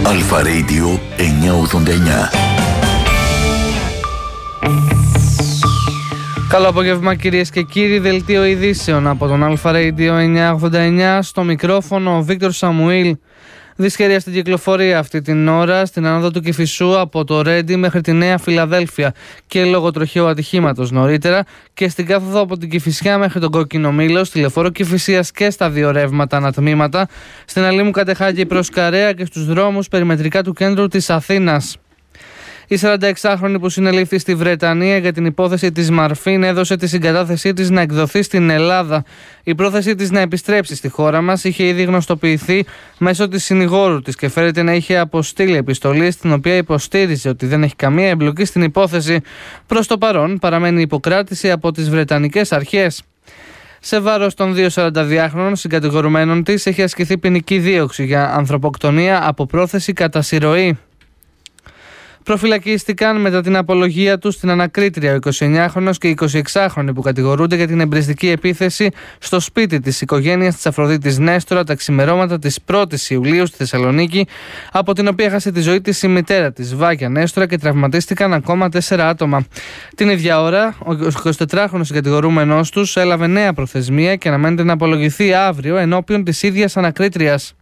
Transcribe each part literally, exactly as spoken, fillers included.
Αλφα Radio εννιακόσια ογδόντα εννιά. Καλό απόγευμα κυρίες και κύριοι, δελτίο ειδήσεων από τον Αλφα Radio εννιακόσια ογδόντα εννιά. Στο μικρόφωνο ο Βίκτορ Σαμουήλ. Δυσχερία στην κυκλοφορία αυτή την ώρα στην ανόδο του Κηφισού από το Ρέντι μέχρι τη Νέα Φιλαδέλφια και λόγω τροχαίου ατυχήματος νωρίτερα, και στην κάθοδο από την Κηφισιά μέχρι τον Κόκκινο Μήλο, στη λεωφόρο Κηφισίας και στα δύο ρεύματα ανατμήματα, στην Αλήμου Κατεχάκη προς Καρέα και στους δρόμους περιμετρικά του κέντρου της Αθήνας. Η σαρανταεξάχρονη που συνελήφθη στη Βρετανία για την υπόθεση της Μαρφίν έδωσε τη συγκατάθεσή της να εκδοθεί στην Ελλάδα. Η πρόθεσή της να επιστρέψει στη χώρα μας είχε ήδη γνωστοποιηθεί μέσω της συνηγόρου της και φέρεται να είχε αποστείλει επιστολή στην οποία υποστήριζε ότι δεν έχει καμία εμπλοκή στην υπόθεση. Προς το παρόν παραμένει υποκράτηση από τις Βρετανικές αρχές. Σε βάρος των δύο σαρανταδυάχρονων συγκατηγορουμένων της έχει ασκηθεί ποινική δίωξη για ανθρωποκτονία από πρόθεση κατά συρροή. Προφυλακίστηκαν μετά την απολογία τους στην ανακρίτρια ο εικοσιεννιάχρονος και η εικοσιεξάχρονη που κατηγορούνται για την εμπρηστική επίθεση στο σπίτι της οικογένειας της Αφροδίτης Νέστορα τα ξημερώματα της πρώτης Ιουλίου στη Θεσσαλονίκη, από την οποία έχασε τη ζωή της η μητέρα της, Βάγια Νέστορα, και τραυματίστηκαν ακόμα τέσσερα άτομα. Την ίδια ώρα, ο εικοσιτετράχρονος συγκατηγορούμενος τους έλαβε νέα προθεσμία και αναμένεται να απολογηθεί αύριο ενώπιον της ίδιας ανακρίτριας.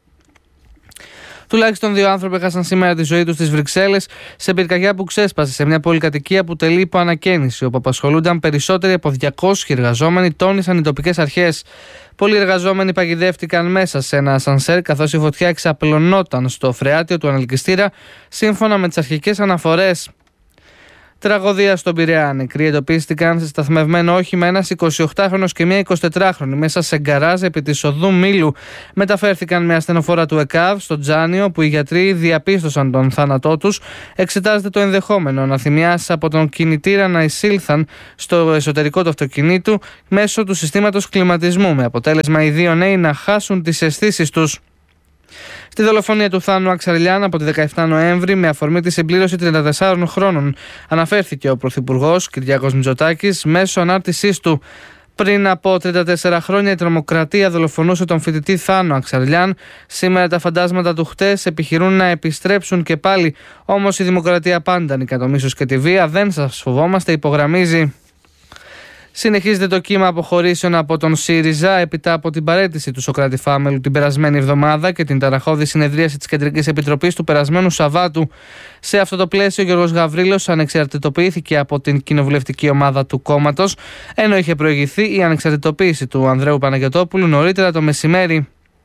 Τουλάχιστον δύο άνθρωποι έχασαν σήμερα τη ζωή τους στις Βρυξέλλες σε πυρκαγιά που ξέσπασε σε μια πολυκατοικία που τελεί υπό ανακαίνιση, όπου απασχολούνταν περισσότεροι από διακόσιοι εργαζόμενοι, τόνισαν οι τοπικές αρχές. Πολλοί εργαζόμενοι παγιδεύτηκαν μέσα σε ένα ασανσέρ, καθώς η φωτιά εξαπλωνόταν στο φρεάτιο του ανελκυστήρα, σύμφωνα με τις αρχικές αναφορές. Τραγωδία στον Πειραιά. Νεκροί εντοπίστηκαν σε σταθμευμένο όχημα ένας εικοσιοκτάχρονος και μια εικοσιτετράχρονη μέσα σε γκαράζ επί της οδού Μήλου. Μεταφέρθηκαν με ασθενοφόρα του ΕΚΑΒ στο Τζάνιο, που οι γιατροί διαπίστωσαν τον θάνατό τους. Εξετάζεται το ενδεχόμενο αναθυμιάσεις από τον κινητήρα να εισήλθαν στο εσωτερικό του αυτοκινήτου μέσω του συστήματος κλιματισμού, με αποτέλεσμα οι δύο νέοι να χάσουν τις αισθήσεις τους. Στη δολοφονία του Θάνου Αξαρλιάν από τη δεκαεφτά Νοέμβρη, με αφορμή τη συμπλήρωση τριάντα τεσσάρων χρόνων, αναφέρθηκε ο Πρωθυπουργός Κυριάκος Μητσοτάκης μέσω ανάρτησής του. Πριν από τριάντα τέσσερα χρόνια η τρομοκρατία δολοφονούσε τον φοιτητή Θάνο Αξαρλιάν. Σήμερα τα φαντάσματα του χτες επιχειρούν να επιστρέψουν και πάλι. Όμως η δημοκρατία πάντα νικά το μίσος και τη βία. Δεν σας φοβόμαστε, υπογραμμίζει. Συνεχίζεται το κύμα αποχωρήσεων από τον ΣΥΡΙΖΑ έπειτα από την παραίτηση του Σωκράτη Φάμελου την περασμένη εβδομάδα και την ταραχώδη συνεδρίαση της Κεντρικής Επιτροπής του περασμένου Σαββάτου. Σε αυτό το πλαίσιο, ο Γιώργος Γαβρίλος ανεξαρτητοποιήθηκε από την κοινοβουλευτική ομάδα του κόμματος, ενώ είχε προηγηθεί η ανεξαρτητοποίηση του Ανδρέου Παναγιωτόπουλου νωρίτερα το μεσημέρι.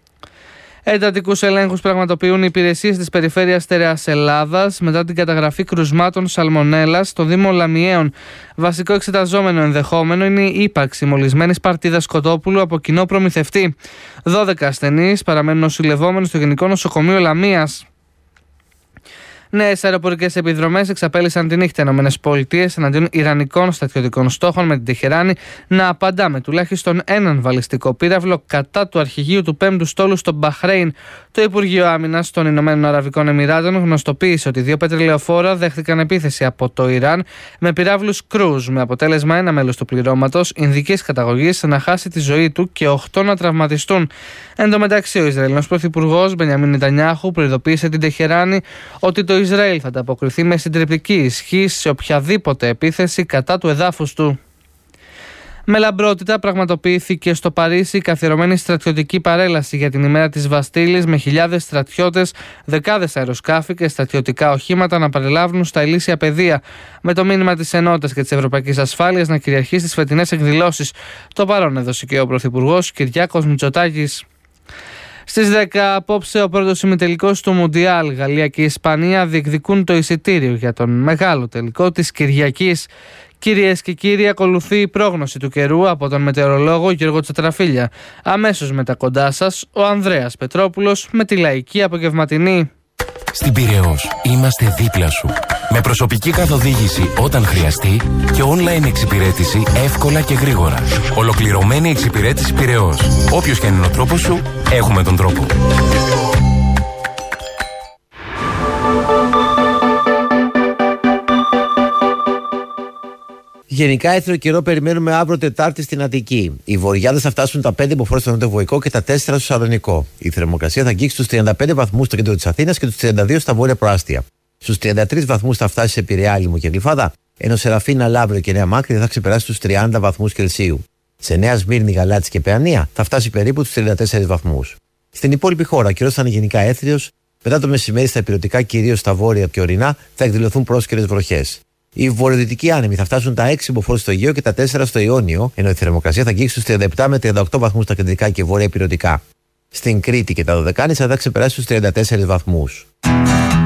Εντατικούς ελέγχους πραγματοποιούν οι υπηρεσίες της Περιφέρειας Στερεάς Ελλάδας μετά την καταγραφή κρουσμάτων σαλμονέλας στο Δήμο Λαμιαίων. Βασικό εξεταζόμενο ενδεχόμενο είναι η ύπαρξη μολυσμένης παρτίδας Κοτόπουλου από κοινό προμηθευτή. δώδεκα ασθενείς παραμένουν νοσηλευόμενοι στο Γενικό Νοσοκομείο Λαμίας. Νέες αεροπορικές επιδρομές εξαπέλυσαν τη νύχτα ΗΠΑ εναντίον ιρανικών στρατιωτικών στόχων, με την Τεχεράνη να απαντά με τουλάχιστον έναν βαλιστικό πύραυλο κατά του αρχηγείου του πέμπτου στόλου στο Μπαχρέιν. Το Υπουργείο Άμυνας των Ηνωμένων Αραβικών Εμιράτων γνωστοποίησε ότι δύο πετρελαιοφόρα δέχτηκαν επίθεση από το Ιράν με πυράβλους Κρούζ, με αποτέλεσμα ένα μέλος του πληρώματος ινδικής καταγωγής να χάσει τη ζωή του και οκτώ να τραυματιστούν. Εν τω μεταξύ, ο Ισραηλινός Πρωθυπουργός Μπενιαμίν Νετανιάχου προειδοποίησε την Τεχεράνη ότι το Ισραήλ θα ανταποκριθεί με συντριπτική ισχύ σε οποιαδήποτε επίθεση κατά του εδάφους του. Με λαμπρότητα πραγματοποιήθηκε στο Παρίσι καθιερωμένη στρατιωτική παρέλαση για την ημέρα της Βαστίλης, με χιλιάδες στρατιώτες, δεκάδες αεροσκάφη και στρατιωτικά οχήματα να παρελάβουν στα ηλίσια πεδία, με το μήνυμα της ενότητας και της ευρωπαϊκής ασφάλειας να κυριαρχεί στις φετινές εκδηλώσεις. Το παρόν έδωσε και ο Πρωθυπουργός Κυριάκος Μητσοτάκης. Στις δέκα απόψε ο πρώτος ημιτελικός του Μουντιάλ. Γαλλία και Ισπανία διεκδικούν το εισιτήριο για τον μεγάλο τελικό της Κυριακής. Κυρίες και κύριοι, ακολουθεί η πρόγνωση του καιρού από τον μετεωρολόγο Γιώργο Τσατραφίλια. Αμέσως μετά κοντά σας ο Ανδρέας Πετρόπουλος με τη λαϊκή απογευματινή. Στην Πειραιώς είμαστε δίπλα σου. Με προσωπική καθοδήγηση όταν χρειαστεί και online εξυπηρέτηση εύκολα και γρήγορα. Ολοκληρωμένη εξυπηρέτηση Πειραιώς. Όποιος και αν είναι ο τρόπος σου, έχουμε τον τρόπο. Γενικά έθριο καιρό περιμένουμε αύριο Τετάρτη στην Αττική. Οι βορειάδες θα φτάσουν τα πέντε μποφόρ στο νοτιοβοϊκό και τα τέσσερα στο Σαλονικό. Η θερμοκρασία θα αγγίξει στους τριάντα πέντε βαθμούς στο κέντρο της Αθήνας και τους τριάντα δύο στα βόρεια προάστια. Στους τριάντα τρεις βαθμούς θα φτάσει σε Πειραιά, Λίμνο και Γλυφάδα, ενώ σε Ραφίνα, Λαύριο και Νέα Μάκρη θα ξεπεράσει τους τριάντα βαθμούς Κελσίου. Σε Νέα Σμύρνη, Γαλάτσι και Παιανία θα φτάσει περίπου τους τριάντα τέσσερις βαθμούς. Στην υπόλοιπη χώρα, ο καιρός θα είναι γενικά έθριος. Μετά το μεσημέρι, στα ηπειρωτικά, κυρίως στα βόρεια και ορεινά, θα εκδηλωθούν πρόσκαιρες βροχές. Οι βορειοδυτικοί άνεμοι θα φτάσουν τα έξι μποφόρ στο Αιγαίο και τα τέσσερα στο Ιόνιο, ενώ η θερμοκρασία θα αγγίξει στους τριάντα επτά με τριάντα οκτώ βαθμούς στα κεντρικά και βόρεια ηπειρωτικά. Στην Κρήτη και τα Δωδεκάνησα θα ξεπεράσει τους τριάντα τέσσερις βαθμούς.